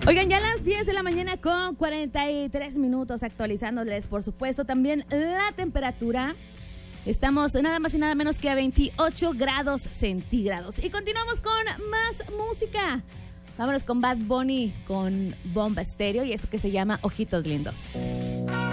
Oigan, ya a las 10 de la mañana con 43 minutos, actualizándoles, por supuesto, también la temperatura. Estamos nada más y nada menos que a 28 grados centígrados. Y continuamos con más música. Vámonos con Bad Bunny, con Bomba Estéreo y esto que se llama Ojitos Lindos.